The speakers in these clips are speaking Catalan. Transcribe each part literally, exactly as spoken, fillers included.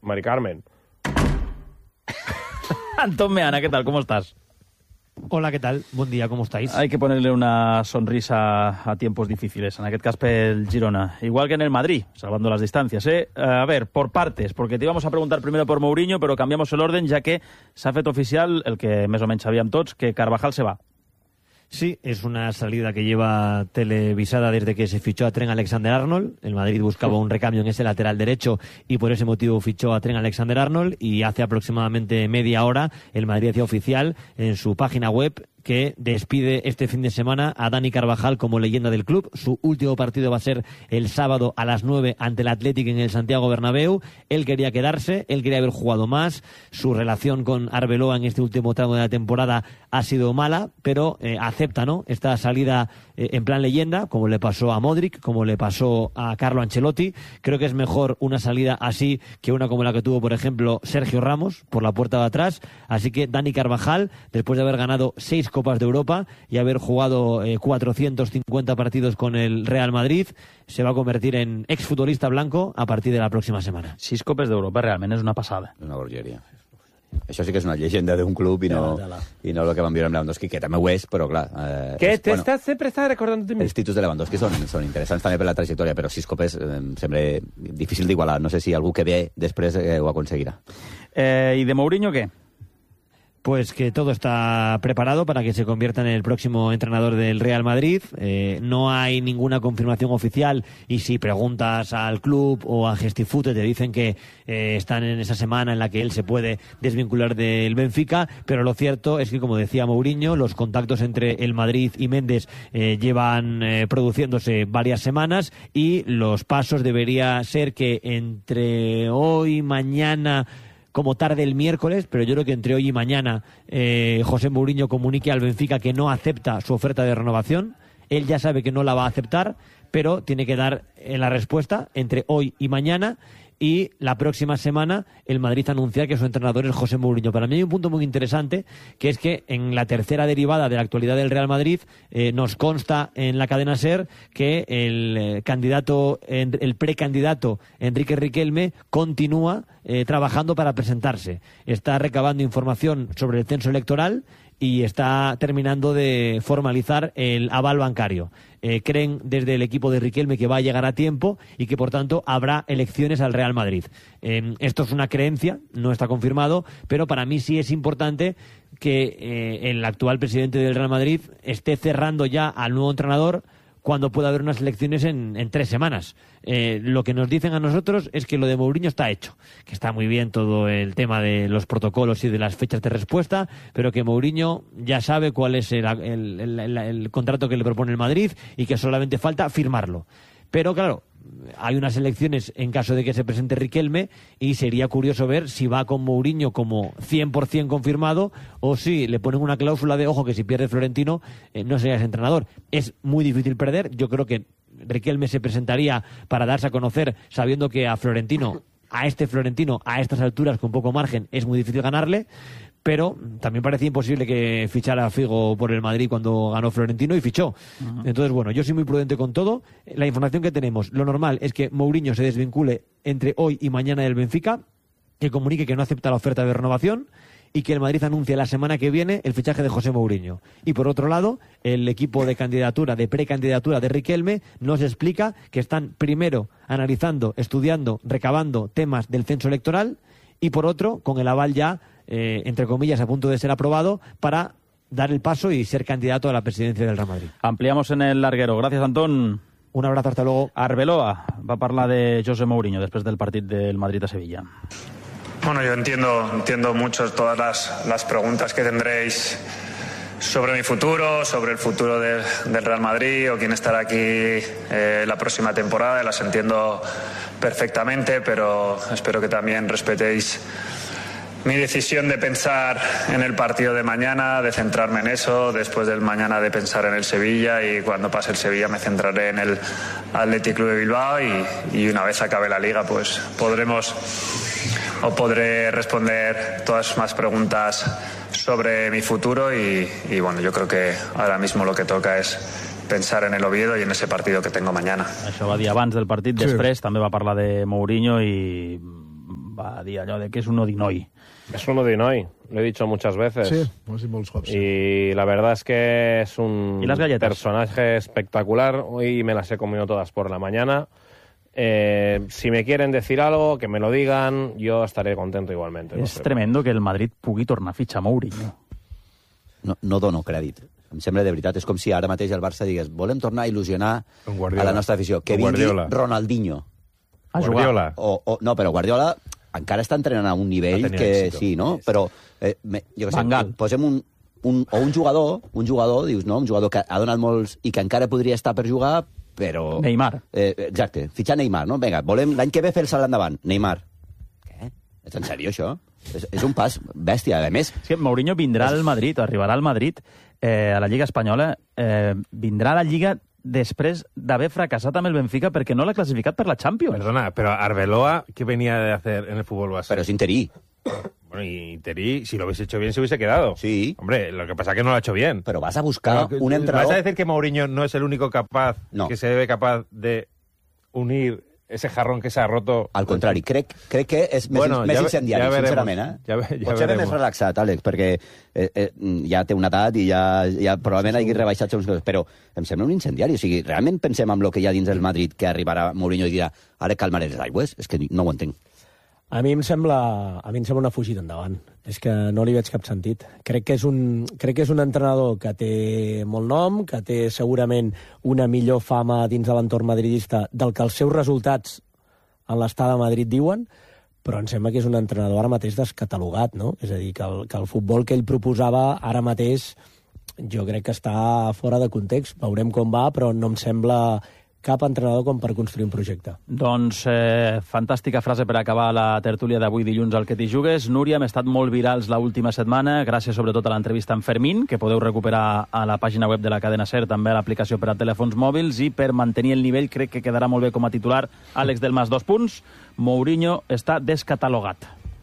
Mari Carmen. Antón Meana, ¿qué tal? ¿Cómo estás? Hola, ¿qué tal? Buen día, ¿cómo estáis? Hay que ponerle una sonrisa a tiempos difíciles, en aquest cas pel Girona. Igual que en el Madrid, salvando las distancias, ¿eh? A ver, por partes, porque te íbamos a preguntar primero por Mourinho, pero cambiamos el orden, ya que s'ha fet oficial, el que més o menys sabíem tots, que Carvajal se va. Sí, es una salida que lleva televisada desde que se fichó a Trent Alexander-Arnold. El Madrid buscaba un recambio en ese lateral derecho y por ese motivo fichó a Trent Alexander-Arnold, y hace aproximadamente media hora el Madrid hacía oficial en su página web que despide este fin de semana a Dani Carvajal como leyenda del club. Su último partido va a ser el sábado a las nueve ante el Athletic en el Santiago Bernabéu. Él quería quedarse, él quería haber jugado más. Su relación con Arbeloa en este último tramo de la temporada ha sido mala, pero eh, acepta, ¿no?, esta salida eh, en plan leyenda, como le pasó a Modric, como le pasó a Carlo Ancelotti. Creo que es mejor una salida así que una como la que tuvo, por ejemplo, Sergio Ramos por la puerta de atrás. Así que Dani Carvajal, después de haber ganado seis Copas de Europa y haber jugado eh, cuatrocientos cincuenta partidos con el Real Madrid, se va a convertir en exfutbolista blanco a partir de la próxima semana. Sis Copes d'Europa, realment és una passada. Una bogeria. Això sí que és una llegenda d'un club i no, ja la, ja la. i no el que van viure amb Lewandowski, que també ho és, però clar... Eh, Que és, te bueno, estás, sempre estás recordando de mi. els títols de Lewandowski són, són interessants també per la trajectòria, però sis copes eh, sembla difícil d'igualar. No sé si algú que ve després eh, ho aconseguirà. Eh, ¿Y de Mourinho qué? Pues que todo está preparado para que se convierta en el próximo entrenador del Real Madrid. Eh, no hay ninguna confirmación oficial, y si preguntas al club o a Gestifute te dicen que eh, están en esa semana en la que él se puede desvincular del Benfica, pero lo cierto es que, como decía Mourinho, los contactos entre el Madrid y Méndez eh, llevan eh, produciéndose varias semanas, y los pasos debería ser que entre hoy, mañana, como tarde el miércoles, pero yo creo que entre hoy y mañana eh, José Mourinho comunique al Benfica que no acepta su oferta de renovación. Él ya sabe que no la va a aceptar, pero tiene que dar eh, la respuesta entre hoy y mañana, y la próxima semana el Madrid anuncia que su entrenador es José Mourinho. Para mí hay un punto muy interesante, que es que en la tercera derivada de la actualidad del Real Madrid eh, nos consta en la cadena SER que el eh, candidato, el precandidato Enrique Riquelme continúa eh, trabajando para presentarse. Está recabando información sobre el censo electoral y está terminando de formalizar el aval bancario. Eh, creen desde el equipo de Riquelme que va a llegar a tiempo y que por tanto habrá elecciones al Real Madrid. Eh, esto es una creencia, no está confirmado, pero para mí sí es importante que eh, el actual presidente del Real Madrid esté cerrando ya al nuevo entrenador cuando pueda haber unas elecciones en, en tres semanas. Eh, lo que nos dicen a nosotros es que lo de Mourinho está hecho, que está muy bien todo el tema de los protocolos y de las fechas de respuesta, pero que Mourinho ya sabe cuál es el, el, el, el, el contrato que le propone el Madrid y que solamente falta firmarlo. Pero claro, hay unas elecciones en caso de que se presente Riquelme, y sería curioso ver si va con Mourinho como cien por ciento confirmado, o si le ponen una cláusula de ojo que si pierde Florentino eh, no serías entrenador. Es muy difícil perder. Yo creo que Riquelme se presentaría para darse a conocer, sabiendo que a Florentino, a este Florentino, a estas alturas con poco margen, es muy difícil ganarle. Pero también parecía imposible que fichara a Figo por el Madrid cuando ganó Florentino, y fichó. Uh-huh. Entonces, bueno, yo soy muy prudente con todo. La información que tenemos, lo normal es que Mourinho se desvincule entre hoy y mañana del Benfica, que comunique que no acepta la oferta de renovación, y que el Madrid anuncie la semana que viene el fichaje de José Mourinho. Y por otro lado, el equipo de candidatura, de precandidatura de Riquelme, nos explica que están primero analizando, estudiando, recabando temas del censo electoral, y por otro, con el aval ya, eh, entre comillas, a punto de ser aprobado, para dar el paso y ser candidato a la presidencia del Real Madrid. Ampliamos en el larguero. Gracias, Antón. Un abrazo, hasta luego. Arbeloa va a parlar de José Mourinho después del partido del Madrid a Sevilla. Bueno, yo entiendo, entiendo mucho todas las, las preguntas que tendréis sobre mi futuro, sobre el futuro de, del Real Madrid, o quién estará aquí eh, la próxima temporada. Las entiendo perfectamente, pero espero que también respetéis mi decisión de pensar en el partido de mañana, de centrarme en eso, después del mañana de pensar en el Sevilla, y cuando pase el Sevilla me centraré en el Athletic Club de Bilbao, y, y una vez acabe la Liga pues podremos o podré responder todas más preguntas sobre mi futuro, y, y bueno, yo creo que ahora mismo lo que toca es pensar en el Oviedo y en ese partido que tengo mañana. Això va dir abans del partit, després sí. També va parlar de Mourinho, i va dir allò de que es un odinoi. Es un odinoi, lo he dicho muchas veces. Sí, ho has dit molts cops. Sí. Y la verdad es que es un ¿Y las galletas? personaje espectacular. Hoy me las he comido todas por la mañana. Eh, si me quieren decir algo, que me lo digan, yo estaré contento igualmente. És no sé. tremendo que el Madrid pugui tornar a fitxar Mourinho. No, no dono crèdit. Em sembla de veritat, és com si ara mateix el Barça digués volem tornar a il·lusionar Con a Guardiola. la nostra afició. Que Con vingui Guardiola. Ronaldinho. A jugar. Guardiola. O, o, no, però Guardiola encara està entrenant a un nivell Ha tenido que éxito. sí, no? Però, eh, me, jo què sé, Van Gaal. posem un, un, o un jugador, un jugador, dius, no? Un jugador que ha donat molts i que encara podria estar per jugar, però... Neymar. Eh, exacte, fitxar Neymar, no? Vinga, volem l'any que ve fer el salt endavant. Neymar. Què? És en sèrio, això? És, és un pas bèstia. A més, És que Mourinho vindrà al Madrid, o arribarà al Madrid, eh, a la Lliga Espanyola, eh, vindrà a la Lliga després d'haver fracassat amb el Benfica perquè no l'ha classificat per la Champions. Perdona, pero Arbeloa, ¿qué venía de hacer en el fútbol base? però és interí. Bueno, y Teri, si lo hubiese hecho bien, se hubiese quedado. Sí. Hombre, lo que pasa es que no lo ha hecho bien. Però vas a buscar Pero, un ¿vas entrenador... a decir que Mourinho no es el único capaz, No. que se debe capaz de unir ese jarrón que se ha roto? Al contrari, crec, crec que és més, Bueno, més ja ve- incendiari, ja veremos. sincerament. Eh? Ja ve- ja Potser ve veremos. més relaxat, Àlex, perquè eh, eh, ja té una edat i ja, ja probablement hagi rebaixat segons coses, però em sembla un incendiari. O sigui, realment pensem en el que hi ha dins del Madrid, que arribarà Mourinho i dirà ara calmaré les aigües? És que no ho entenc. A mi em sembla, a mi em sembla una fugida endavant. És que no li veig cap sentit. Crec que és un, crec que és un entrenador que té molt nom, que té segurament una millor fama dins de l'entorn madridista del que els seus resultats en l'estada a Madrid diuen, però em sembla que és un entrenador ara mateix descatalogat, no? És a dir, que el, que el futbol que ell proposava ara mateix jo crec que està fora de context. Veurem com va, però no em sembla cap entrenador com per construir un projecte. Doncs eh, fantàstica frase per acabar la tertúlia d'avui dilluns al Que t'hi jugues. Núria, hem estat molt virals l'última setmana, gràcies sobretot a l'entrevista amb Fermín, que podeu recuperar a la pàgina web de la cadena SER, també a l'aplicació per a telèfons mòbils, i per mantenir el nivell crec que quedarà molt bé com a titular Àlex del Mas, dos punts. Mourinho està descatalogat.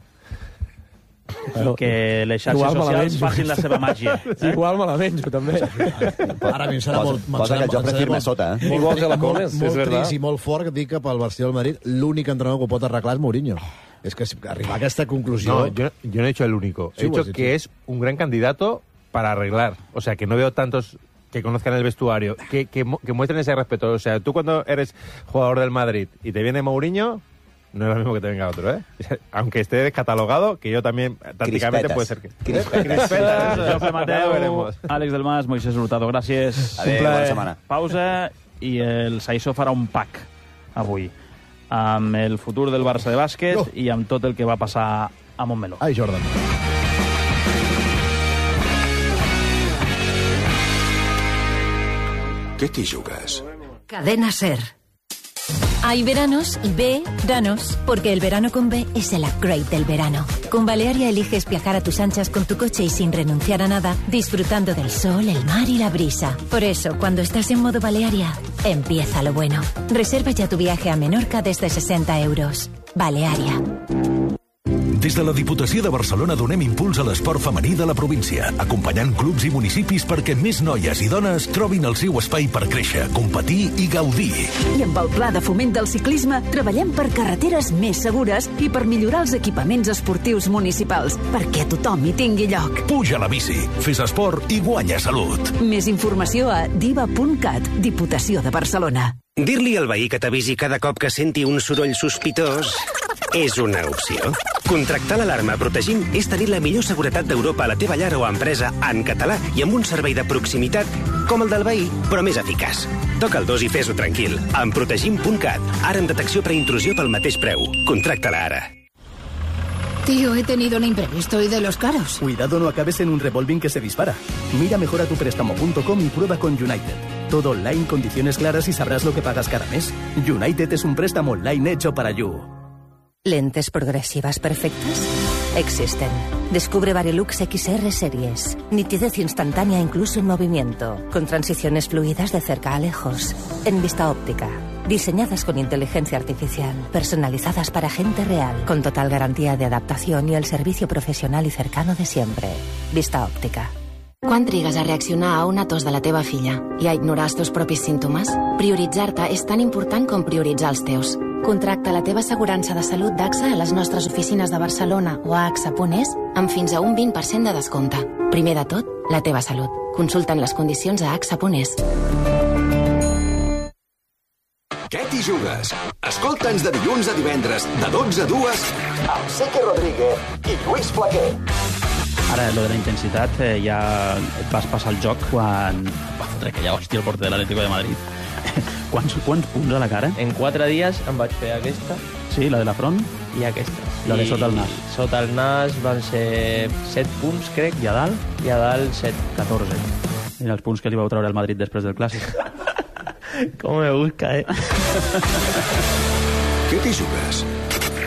I que les xarxes Igual socials malament, facin la seva màgia. Eh? Igual malament, jo també. Ara a mi em serà Posa- molt... em posa serà- que el joc em serà firme molt- sota, eh? Igual que la molt, Coles, molt és verdad. trist i molt fort dir que pel Barça i el Madrid l'únic entrenador que ho pot arreglar és Mourinho. És que si- arribar a aquesta conclusió... No, yo, yo no he dicho el único. Sí, He dicho pues, sí, que es un gran candidato para arreglar. O sea, que no veo tantos que conozcan el vestuario, que, que, mu- que muestren ese respeto. O sea, tú cuando eres jugador del Madrid y te viene Mourinho, no es lo mismo que te venga otro, ¿eh? Aunque esté descatalogado, que yo también, tácticamente Crispetas. puede ser que... Crispetas. Crispetas. Jofre Ya lo Mateu, veremos. Àlex del Mas, Moisés Hurtado, gràcies. Adéu, bona setmana. Pausa i el Saissó farà un pack avui amb el futur del Barça de bàsquet No. i amb tot el que va passar a Montmeló. Ai, Jordan. ¿Qué te jugas? Cadena SER. Hay veranos y B-danos, porque el verano con B es el upgrade del verano. Con Balearia eliges viajar a tus anchas con tu coche y sin renunciar a nada, disfrutando del sol, el mar y la brisa. Por eso, cuando estás en modo Balearia, empieza lo bueno. Reserva ya tu viaje a Menorca desde sesenta euros. Balearia. Des de la Diputació de Barcelona donem impuls a l'esport femení de la província, acompanyant clubs i municipis perquè més noies i dones trobin el seu espai per créixer, competir i gaudir. I amb el Pla de Foment del Ciclisme treballem per carreteres més segures i per millorar els equipaments esportius municipals, perquè tothom hi tingui lloc. Puja a la bici, fes esport i guanya salut. Més informació a diva punt cat, Diputació de Barcelona. Dir-li al veí que t'avisi cada cop que senti un soroll sospitós és una opció. Contractar l'alarma Protegim és tenir la millor seguretat d'Europa a la teva llar o empresa en català i amb un servei de proximitat com el del veí, però més eficaç. Toca el dos i fes-ho tranquil. Amb Protegim punt cat. Ara amb detecció preintrusió pel mateix preu. Contracta-la ara. Tío, he tenido un imprevisto y de los caros. Cuidado, no acabes en un revolving que se dispara. Mira mejor a tu préstamo punto com y prueba con United. Todo online, condiciones claras y sabrás lo que pagas cada mes. United es un préstamo online hecho para you. ¿Lentes progresivas perfectas? Existen. Descubre Varilux X R Series. Nitidez instantánea incluso en movimiento. Con transiciones fluidas de cerca a lejos. En vista óptica. Diseñadas con inteligencia artificial. Personalizadas para gente real. Con total garantía de adaptación y el servicio profesional y cercano de siempre. Vista òptica. Quan trigues a reaccionar a una tos de la teva filla i a ignorar els teus propis símptomes? Prioritzar-te és tan important com prioritzar els teus. Contracta la teva assegurança de salut d'AXA a les nostres oficines de Barcelona o a axa punt es amb fins a un vint per cent de descompte. Primer de tot, la teva salut. Consulta'n les condicions a axa punt es. Què t'hi jugues? Escolta'ns de dilluns a divendres, de dotze a dues, amb Sique Rodríguez i Lluís Flaquer. Ara, lo de la intensitat, eh, ja et vas passar el joc quan va fotre aquella hòstia al porter de l'Atlético de Madrid. Quants, quants punts a la cara? En quatre dies em vaig fer aquesta. Sí, la de la front? I aquesta. La de I sota el nas. Sota el nas van ser set punts, crec. I a dalt? I a dalt set. catorze. Mira els punts que li vau treure al Madrid després del Clàssic. Com me busca, eh? Què t'hi jugues?